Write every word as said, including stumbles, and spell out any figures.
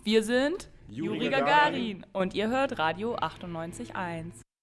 Wir sind Juri Juri Gagarin. Gagarin und ihr hört Radio achtundneunzig Komma eins.